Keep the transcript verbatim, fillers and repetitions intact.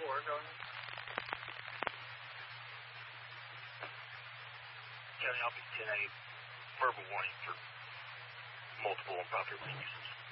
four, go ahead. County Office ten A, verbal warning for multiple improper uses.